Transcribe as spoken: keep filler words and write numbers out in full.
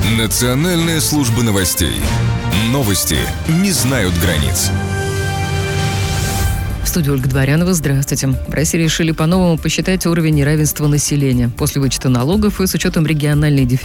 Национальная служба новостей. Новости не знают границ. В студии Ольга Дворянова. Здравствуйте. В России решили по-новому посчитать уровень неравенства населения. После вычета налогов и с учетом региональной дифференциации